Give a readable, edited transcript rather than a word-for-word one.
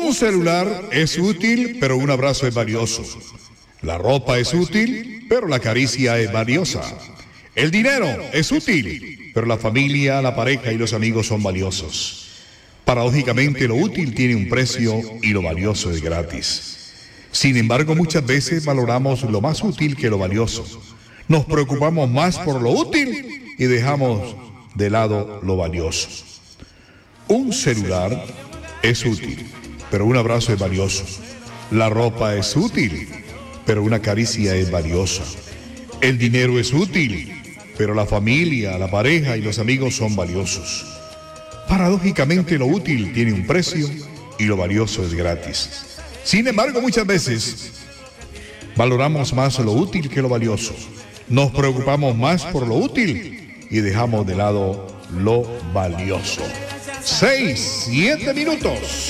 Un celular es útil, pero un abrazo es valioso. La ropa es útil, pero la caricia es valiosa. El dinero es útil, pero la familia, la pareja y los amigos son valiosos. Paradójicamente, lo útil tiene un precio y lo valioso es gratis. Sin embargo, muchas veces valoramos lo más útil que lo valioso. Nos preocupamos más por lo útil y dejamos de lado lo valioso. Un celular es útil, pero un abrazo es valioso. La ropa es útil, pero una caricia es valiosa. El dinero es útil, pero la familia, la pareja y los amigos son valiosos. Paradójicamente, lo útil tiene un precio y lo valioso es gratis. Sin embargo, muchas veces valoramos más lo útil que lo valioso. Nos preocupamos más por lo útil y dejamos de lado lo valioso. 6, 7 minutos.